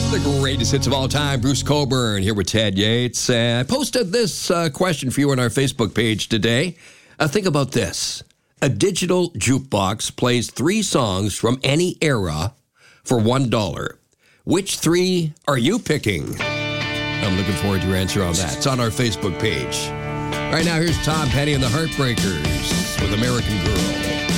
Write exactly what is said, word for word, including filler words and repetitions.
The greatest hits of all time, Bruce Coburn here with Ted Yates. Uh, I posted this uh, question for you on our Facebook page today. Uh, think about this. A digital jukebox plays three songs from any era for one dollar. Which three are you picking? I'm looking forward to your answer on that. It's on our Facebook page. Right now, here's Tom Petty and the Heartbreakers with American Girl.